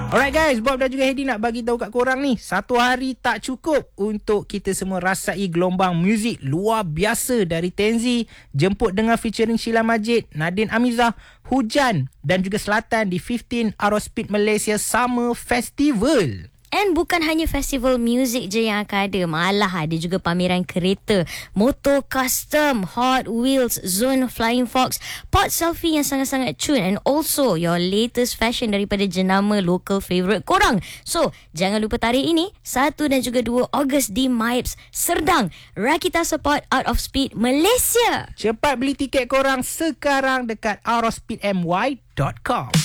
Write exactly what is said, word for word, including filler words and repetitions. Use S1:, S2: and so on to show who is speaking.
S1: Alright guys, Bob dan juga Hedi nak bagi tahu kat korang ni, satu hari tak cukup untuk kita semua rasai gelombang muzik luar biasa dari Tenzi. Jemput dengar featuring Sheila Majid, Nadine Amizah, Hujan dan juga Selatan di fifteen Aerospeed Malaysia Summer Festival.
S2: And bukan hanya festival muzik je yang akan ada, malah ada juga pameran kereta, motor custom, Hot Wheels, Zone Flying Fox, pot selfie yang sangat-sangat cun, and also your latest fashion daripada jenama local favourite korang. So, jangan lupa tarikh ini, satu dan juga dua Ogos di Maips, Serdang. Rakita support Out of Speed Malaysia.
S1: Cepat beli tiket korang sekarang dekat aerospeed m y dot com.